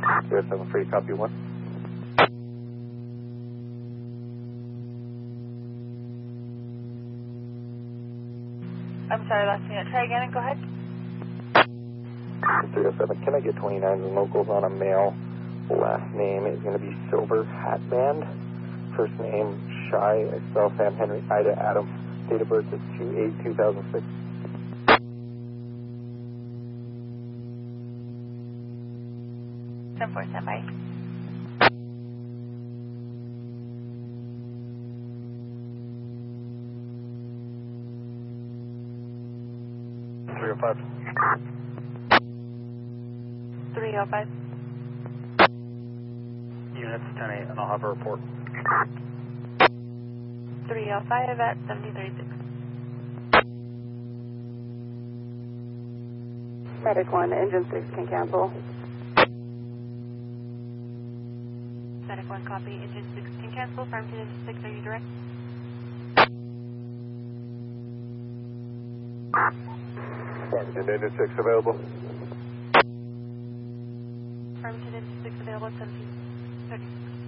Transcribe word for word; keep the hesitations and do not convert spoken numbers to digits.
zero seven three, copy one. I'm sorry, last minute. Try again and go ahead. three oh seven, can I get twenty-nines and locals on a male? Last name is going to be Silver Hatband. First name, Shy, I spell Sam Henry, Ida Adam. Date of birth is two eight two thousand six. ten four, stand by. three oh five. three oh five. Units ten eight, and I'll have a report. three oh five at seventy thirty-six. Medic one, engine six can cancel. Medic one, copy. Engine six can cancel. Farmington Engine six, are you direct? Farmington Engine six available. Farmington Engine six available at seventeen thirty-six.